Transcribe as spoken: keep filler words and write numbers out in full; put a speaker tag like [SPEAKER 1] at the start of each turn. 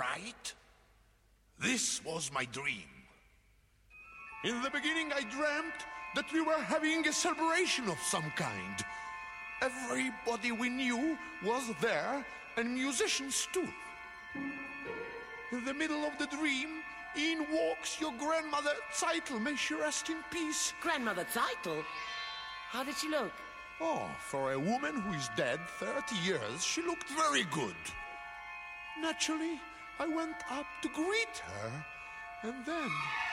[SPEAKER 1] right? This was my dream. In the beginning, I dreamt that we were having a celebration of some kind. Everybody we knew was there, and musicians too. In the middle of the dream, in walks your grandmother Zeitel, may she rest in peace.
[SPEAKER 2] Grandmother Zeitel? How did she look?
[SPEAKER 1] Oh, for a woman who is dead thirty years, she looked very good. Naturally, I went up to greet her, and then...